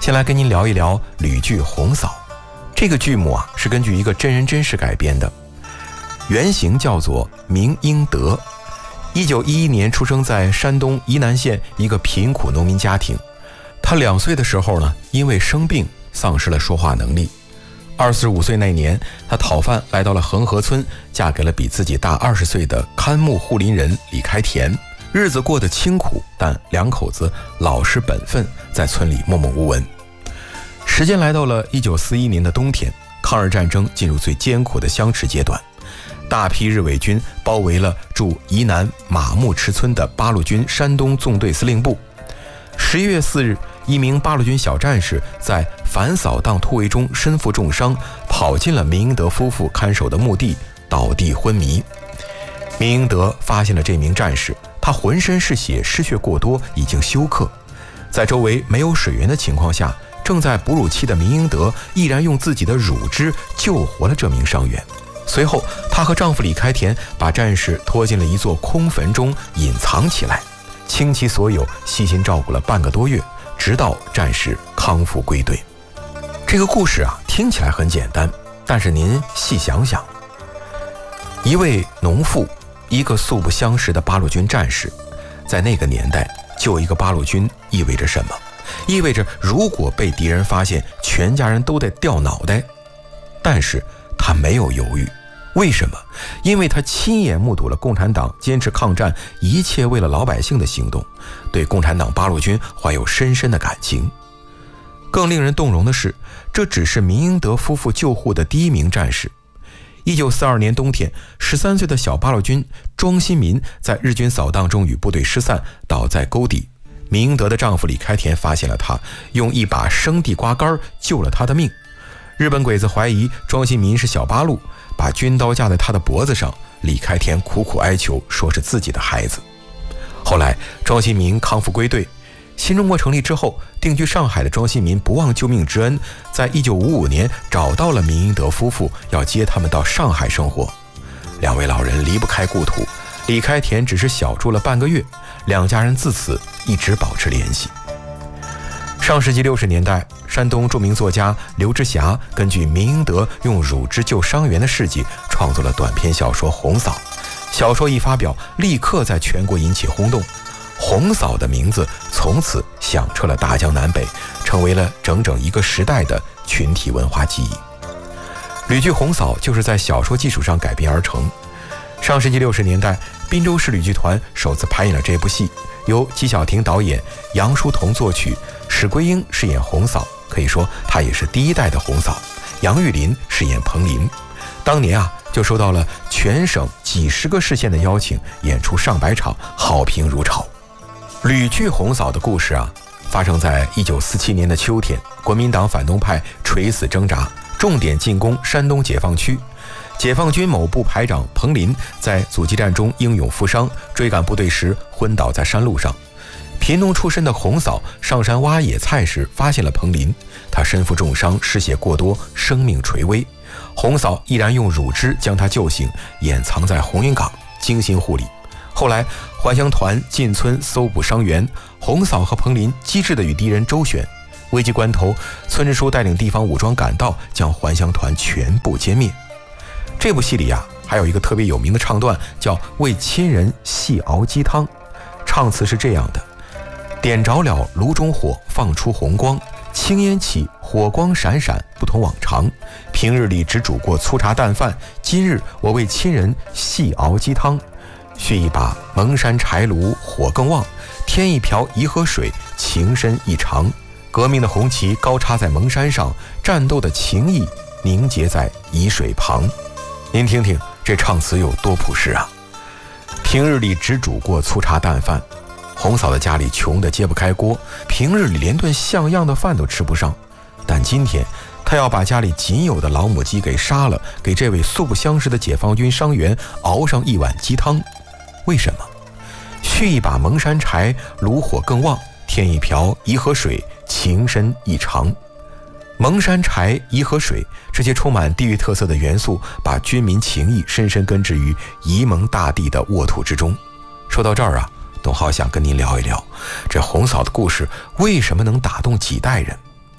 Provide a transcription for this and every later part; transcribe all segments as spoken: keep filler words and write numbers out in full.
先来跟您聊一聊吕剧《红嫂》。这个剧目啊是根据一个真人真事改编的，原型叫做明英德。一九一一年出生在山东沂南县一个贫苦农民家庭。他两岁的时候呢，因为生病丧失了说话能力。二十五岁那年，他讨饭来到了恒河村，嫁给了比自己大二十岁的看牧护林人李开田。日子过得清苦，但两口子老实本分，在村里默默无闻。时间来到了一九四一年的冬天，抗日战争进入最艰苦的相持阶段，大批日伪军包围了驻沂南马木池村的八路军山东纵队司令部。十一月四日，一名八路军小战士在反扫荡突围中身负重伤，跑进了明英德夫妇看守的墓地，倒地昏迷。明英德发现了这名战士，他浑身是血，失血过多，已经休克。在周围没有水源的情况下，正在哺乳期的明英德毅然用自己的乳汁救活了这名伤员。随后，她和丈夫李开田把战士拖进了一座空坟中隐藏起来，倾其所有细心照顾了半个多月，直到战士康复归队。这个故事啊，听起来很简单，但是您细想想，一位农妇，一个素不相识的八路军战士，在那个年代救一个八路军意味着什么？意味着如果被敌人发现，全家人都得掉脑袋。但是他没有犹豫，为什么？因为他亲眼目睹了共产党坚持抗战，一切为了老百姓的行动，对共产党八路军怀有深深的感情。更令人动容的是，这只是明英德夫妇救护的第一名战士。一九四二年冬天，十三岁的小八路军庄新民在日军扫荡中与部队失散，倒在沟底。明英德的丈夫李开田发现了他，用一把生地瓜干救了他的命。日本鬼子怀疑庄新民是小八路，把军刀架在他的脖子上，李开田苦苦哀求，说是自己的孩子。后来庄新民康复归队，新中国成立之后，定居上海的庄新民不忘救命之恩，在一九五五年找到了明英德夫妇，要接他们到上海生活。两位老人离不开故土，李开田只是小住了半个月，两家人自此一直保持联系。上世纪六十年代，山东著名作家刘之霞根据明英德用乳汁救伤员的事迹，创作了短篇小说《红嫂》。小说一发表，立刻在全国引起轰动。红嫂的名字从此响彻了大江南北，成为了整整一个时代的群体文化记忆。吕剧《红嫂》就是在小说基础上改编而成。上世纪六十年代，滨州市吕剧团首次排演了这部戏，由纪晓婷导演，杨书彤作曲，史桂英饰演红嫂，可以说她也是第一代的红嫂。杨玉林饰演彭林，当年啊就收到了全省几十个市县的邀请，演出上百场，好评如潮。吕剧《红嫂》的故事啊，发生在一九四七年的秋天，国民党反动派垂死挣扎，重点进攻山东解放区。解放军某部排长彭林在阻击战中英勇负伤，追赶部队时昏倒在山路上。贫农出身的红嫂上山挖野菜时发现了彭林，他身负重伤，失血过多，生命垂危。红嫂毅然用乳汁将他救醒，掩藏在红云岗，精心护理。后来还乡团进村搜捕伤员，红嫂和彭林机智地与敌人周旋。危急关头，村支书带领地方武装赶到，将还乡团全部歼灭。这部戏里啊，还有一个特别有名的唱段，叫《为亲人细熬鸡汤》。唱词是这样的：点着了炉中火，放出红光，青烟起，火光闪闪，不同往常。平日里只煮过粗茶淡饭，今日我为亲人细熬鸡汤。续一把蒙山柴炉，火更旺；添一瓢颐和水，情深意长。革命的红旗高插在蒙山上，战斗的情谊凝结在沂水旁。您听听这唱词有多朴实啊！平日里只煮过粗茶淡饭，红嫂的家里穷得揭不开锅，平日里连顿像样的饭都吃不上。但今天他要把家里仅有的老母鸡给杀了，给这位素不相识的解放军伤员熬上一碗鸡汤。为什么？续一把蒙山柴，炉火更旺；添一瓢颐和水，情深意长。蒙山柴、颐和水这些充满地域特色的元素，把军民情谊深深根植于沂蒙大地的沃土之中。说到这儿啊，董浩想跟您聊一聊，这红嫂的故事为什么能打动几代人？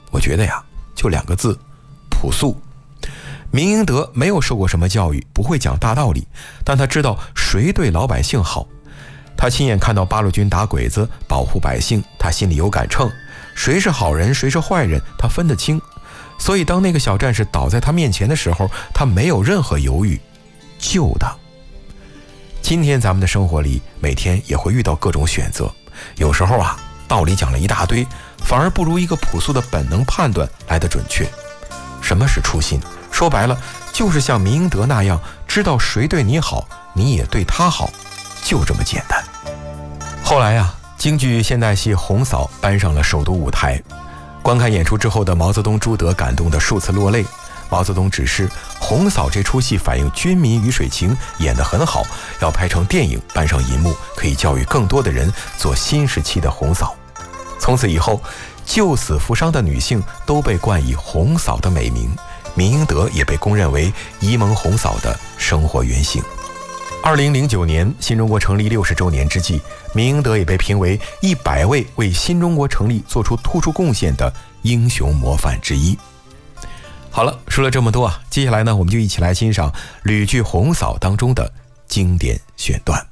我觉得呀，就两个字，朴素。明英德没有受过什么教育，不会讲大道理，但他知道谁对老百姓好。他亲眼看到八路军打鬼子，保护百姓，他心里有杆秤，谁是好人，谁是坏人，他分得清。所以当那个小战士倒在他面前的时候，他没有任何犹豫，救他。今天咱们的生活里，每天也会遇到各种选择，有时候啊，道理讲了一大堆，反而不如一个朴素的本能判断来得准确。什么是初心？说白了，就是像明英德那样，知道谁对你好，你也对他好，就这么简单。后来啊，京剧现代戏《红嫂》搬上了首都舞台，观看演出之后的毛泽东、朱德感动得数次落泪。毛泽东指示《红嫂》这出戏反映军民鱼水情，演得很好，要拍成电影搬上银幕，可以教育更多的人做新时期的红嫂。从此以后，救死扶伤的女性都被冠以红嫂的美名，明英德也被公认为沂蒙红嫂的生活原型。二零零九年，新中国成立六十周年之际，明英德也被评为一百位为新中国成立做出突出贡献的英雄模范之一。好了，说了这么多啊，接下来呢，我们就一起来欣赏吕剧《红嫂》当中的经典选段。